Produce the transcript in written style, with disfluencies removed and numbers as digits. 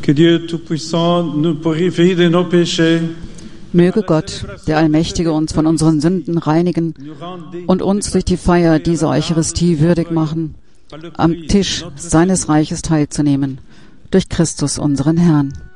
Que Dieu Tout-Puissant nous purifie de nos péchés. Möge Gott, der Allmächtige, uns von unseren Sünden reinigen und uns durch die Feier dieser Eucharistie würdig machen, am Tisch seines Reiches teilzunehmen, durch Christus unseren Herrn.